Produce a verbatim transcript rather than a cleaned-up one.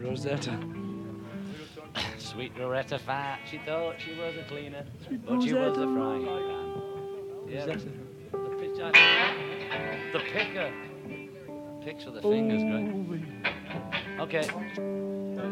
Rosetta. Sweet Loretta Fat, she thought she was a cleaner, Sweet but she was a Rosetta. frying pan. Yeah, Rosetta. the pitch, the picker. Picks with the fingers, Oh, great. Okay.